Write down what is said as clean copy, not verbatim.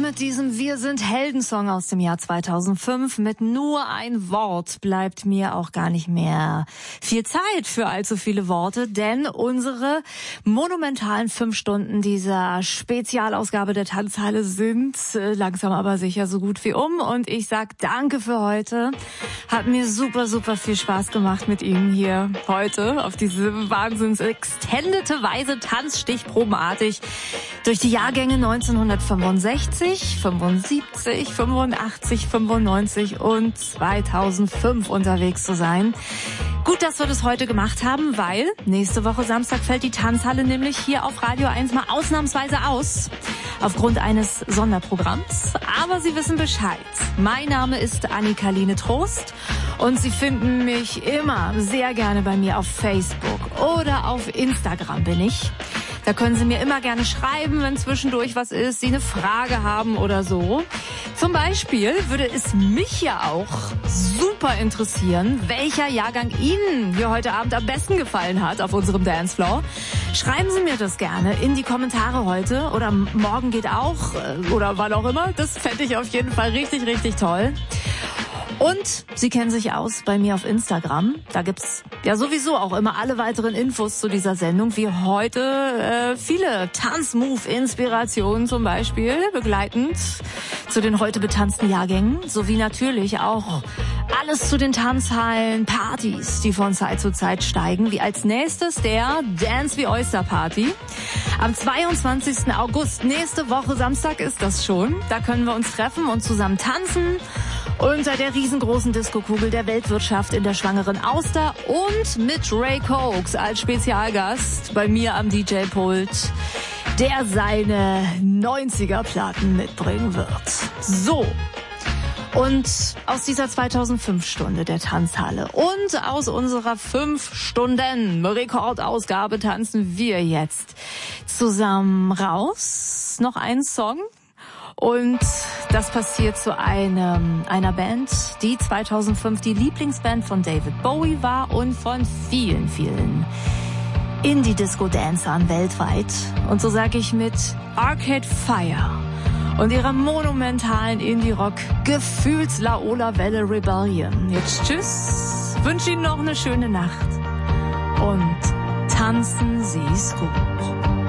mit diesem Wir sind Helden-Song aus dem Jahr 2005. Mit nur ein Wort bleibt mir auch gar nicht mehr viel Zeit für allzu viele Worte, denn unsere monumentalen 5 Stunden dieser Spezialausgabe der Tanzhalle sind langsam aber sicher so gut wie um. Und ich sag danke für heute. Hat mir super, super viel Spaß gemacht mit Ihnen hier heute auf diese wahnsinns extendete Weise tanzstichprobenartig durch die Jahrgänge 1965, 75, 85, 95 und 2005 unterwegs zu sein. Gut, dass wir das heute gemacht haben, weil nächste Woche Samstag fällt die Tanzhalle nämlich hier auf Radio 1 mal ausnahmsweise aus. Aufgrund eines Sonderprogramms. Aber Sie wissen Bescheid. Mein Name ist Annika-Line Trost und Sie finden mich immer sehr gerne bei mir auf Facebook oder auf Instagram bin ich. Da können Sie mir immer gerne schreiben, wenn zwischendurch was ist, Sie eine Frage haben oder so. Zum Beispiel würde es mich ja auch super interessieren, welcher Jahrgang Ihnen hier heute Abend am besten gefallen hat auf unserem Dancefloor. Schreiben Sie mir das gerne in die Kommentare heute oder morgen geht auch oder wann auch immer. Das fände ich auf jeden Fall richtig, richtig toll. Und Sie kennen sich aus bei mir auf Instagram. Da gibt's ja sowieso auch immer alle weiteren Infos zu dieser Sendung, wie heute viele Tanzmove-Inspirationen zum Beispiel, begleitend zu den heute betanzten Jahrgängen, sowie natürlich auch alles zu den Tanzhallen, Partys, die von Zeit zu Zeit steigen, wie als nächstes der Dance wie Oyster Party. Am 22. August, nächste Woche Samstag ist das schon. Da können wir uns treffen und zusammen tanzen unter der riesengroßen Diskokugel der Weltwirtschaft in der Schwangeren Auster und mit Ray Cokes als Spezialgast bei mir am DJ-Pult, der seine 90er-Platten mitbringen wird. So. Und aus dieser 2005-Stunde der Tanzhalle und aus unserer 5-Stunden-Rekordausgabe tanzen wir jetzt zusammen raus. Noch einen Song. Und das passiert zu einer Band, die 2005 die Lieblingsband von David Bowie war und von vielen, vielen Indie-Disco-Dancern weltweit. Und so sage ich mit Arcade Fire und ihrer monumentalen Indie-Rock-Gefühls-Laola-Welle Rebellion. Jetzt tschüss, wünsche Ihnen noch eine schöne Nacht und tanzen Sie's gut.